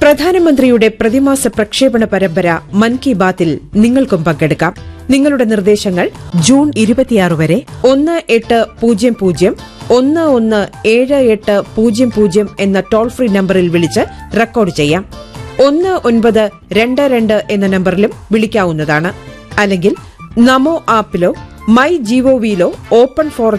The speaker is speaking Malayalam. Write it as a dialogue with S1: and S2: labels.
S1: പ്രധാനമന്ത്രിയുടെ പ്രതിമാസ പ്രക്ഷേപണ പരമ്പര മൻ കി ബാത്തിൽ നിങ്ങൾക്കും പങ്കെടുക്കാം. നിങ്ങളുടെ നിർദ്ദേശങ്ങൾ ജൂൺ 26 വരെ 1800-117800 എന്ന ടോൾ ഫ്രീ നമ്പറിൽ വിളിച്ച് റെക്കോർഡ് ചെയ്യാം. 1922 എന്ന നമ്പറിലും വിളിക്കാവുന്നതാണ്. അല്ലെങ്കിൽ നമോ ആപ്പിലോ മൈ ജിഒവിയിലോ ഓപ്പൺ ഫോറത്തിൽ